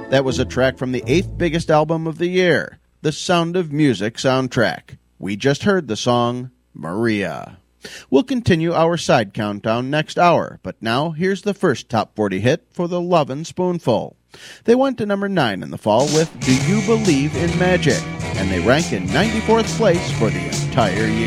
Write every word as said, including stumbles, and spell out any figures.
That was a track from the eighth biggest album of the year, the Sound of Music soundtrack. We just heard the song, Maria. We'll continue our side countdown next hour, but now here's the first top forty hit for the Lovin' Spoonful. They went to number nine in the fall with Do You Believe in Magic, and they rank in ninety-fourth place for the entire year.